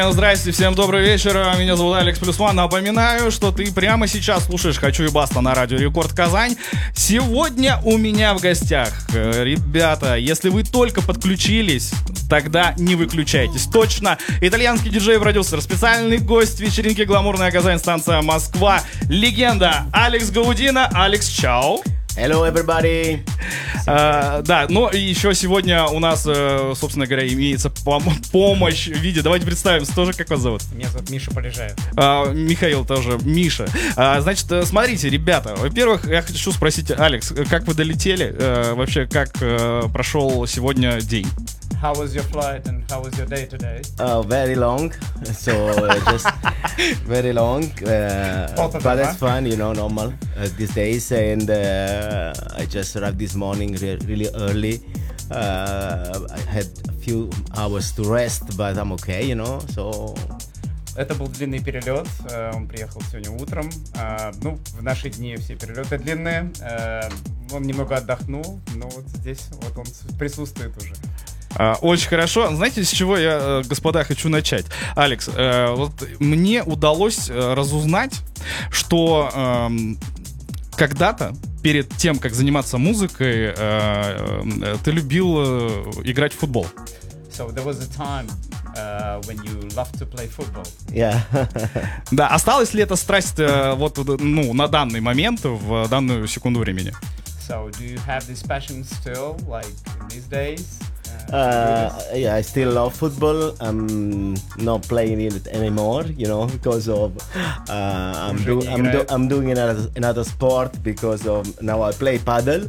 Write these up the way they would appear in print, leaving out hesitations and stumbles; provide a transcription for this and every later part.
Здрасте, всем добрый вечер, меня зовут Алекс +1. Напоминаю, что ты прямо сейчас слушаешь «Хочу и баста» на радио Рекорд Казань. Сегодня у меня в гостях, ребята, если вы только подключились, тогда не выключайтесь. Точно, итальянский диджей-продюсер, специальный гость вечеринки «Гламурная Казань», станция Москва, легенда Алекс Гаудино. Алекс, чао. Hello, everybody! Да, но еще сегодня у нас, собственно говоря, имеется помощь в виде... Давайте представимся, тоже как вас зовут? Меня зовут Миша Полежаев. Михаил тоже, Миша. Значит, смотрите, ребята, во-первых, я хочу спросить, Алекс, как вы долетели? Вообще, как прошел сегодня день? How was your flight and how was your day today? Very long, so just very long, but it's fun, you know, normal these days. And I just arrived this morning really early. I had a few hours to rest, but I'm okay, you know, so... Это был длинный перелет, он приехал сегодня утром. Ну, в наши дни все перелеты длинные. Он немного отдохнул, но вот здесь вот он присутствует уже. Очень хорошо. Знаете, с чего я, господа, хочу начать? Алекс, вот мне удалось разузнать, что когда-то, перед тем, как заниматься музыкой, ты любил играть в футбол. So there was a time when you loved to play football. Yeah. Да, осталась ли эта страсть вот, ну, на данный момент, в данную секунду времени? So do you have this passion still, like in these days? Yeah, I still love football. I'm not playing it anymore, you know, because of I'm doing another sport because of now I play paddle.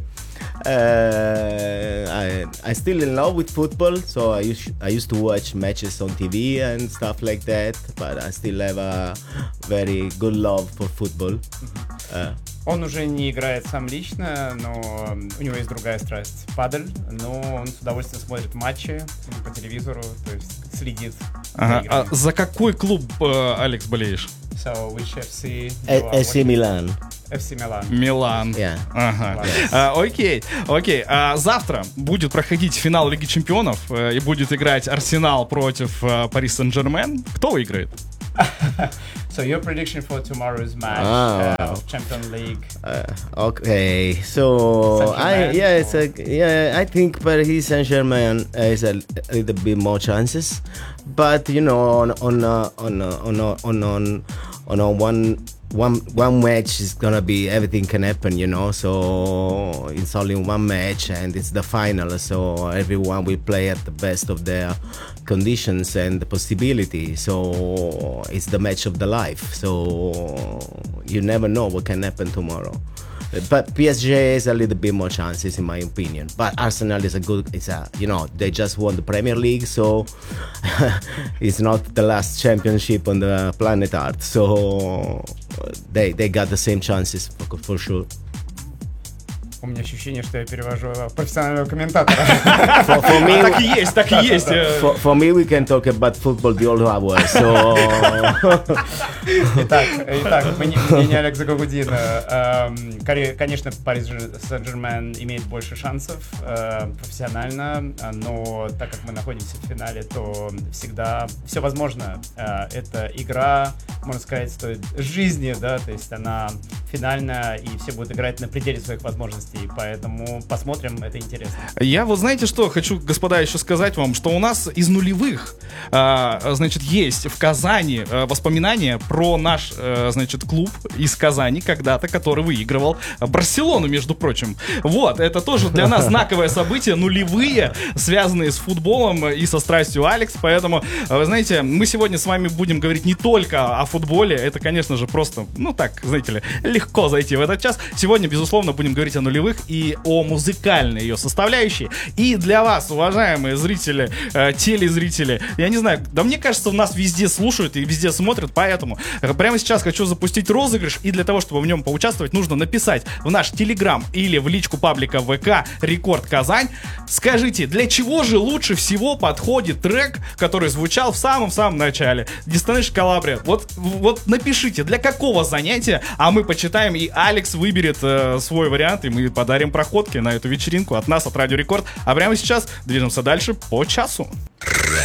I still in love with football, so I used to watch matches on TV and stuff like that, but I still have a very good love for football. Он уже не играет сам лично, но у него есть другая страсть — падель, но он с удовольствием смотрит матчи по телевизору, то есть следит за играми. А за какой клуб, Алекс, болеешь? So, which FC? FC Milan. FC Milan. Милан. Yeah. Ага. Окей. Завтра будет проходить финал Лиги Чемпионов и будет играть Арсенал против Пари Сен-Жермен. Кто выиграет? So your prediction for tomorrow's match of Champions League? Okay, so I think Paris Saint-Germain has a little bit more chances, but you know, one match is gonna be, everything can happen, you know. So it's only one match and it's the final, so everyone will play at the best of their conditions and the possibility. So it's the match of the life, so you never know what can happen tomorrow. But PSG has a little bit more chances, in my opinion. But Arsenal is you know, they just won the Premier League, so it's not the last championship on the planet Earth. So they got the same chances for sure. У меня ощущение, что я перевожу профессионального комментатора. Так и есть. For me, we can talk about football the whole hour. So... Итак, мнение Алекса Гаудино. Конечно, Пари Сен-Жермен имеет больше шансов профессионально, но так как мы находимся в финале, то всегда все возможно. Это игра, можно сказать, стоит жизни, да, то есть она финальная, и все будут играть на пределе своих возможностей. Поэтому посмотрим, это интересно. Я вот, знаете что, хочу, господа, еще сказать вам, что у нас из нулевых, значит, есть в Казани воспоминания про наш, значит, клуб из Казани когда-то, который выигрывал Барселону, между прочим. Вот, это тоже для нас знаковое событие, нулевые, связанные с футболом и со страстью Алекс, поэтому, вы знаете, мы сегодня с вами будем говорить не только о футболе, это, конечно же, просто, ну так, знаете ли, легко зайти в этот час. Сегодня, безусловно, будем говорить о нулевых и о музыкальной ее составляющей. И для вас, уважаемые зрители, телезрители, я не знаю, да мне кажется, нас везде слушают и везде смотрят, поэтому прямо сейчас хочу запустить розыгрыш, и для того, чтобы в нем поучаствовать, нужно написать в наш телеграм или в личку паблика ВК Рекорд Казань. Скажите, для чего же лучше всего подходит трек, который звучал в самом-самом начале? Destination Calabria. Вот напишите, для какого занятия, а мы почитаем, и Алекс выберет свой вариант, и мы подарим проходки на эту вечеринку от нас, от Радио Рекорд. А прямо сейчас движемся дальше по часу.